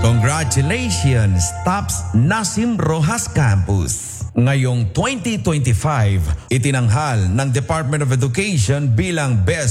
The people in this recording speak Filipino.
Congratulations, TOPS Nasim Rojas Campus! Ngayong 2025, itinanghal ng Department of Education bilang Best